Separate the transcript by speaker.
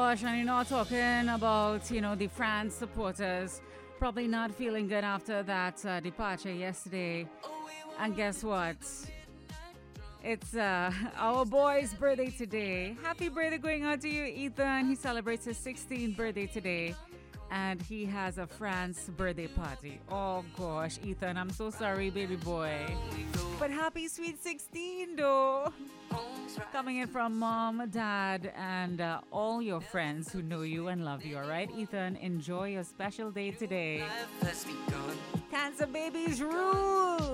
Speaker 1: gosh, and you're not talking about, the France supporters probably not feeling good after that departure yesterday. And guess what? It's our boy's birthday today. Happy birthday going out to you, Ethan. He celebrates his 16th birthday today. And he has a France birthday party. Oh gosh, Ethan, I'm so sorry, baby boy. But happy sweet 16, though. Coming in from mom, dad, and all your friends who know you and love you. All right, Ethan, enjoy your special day today. Cancer babies rule.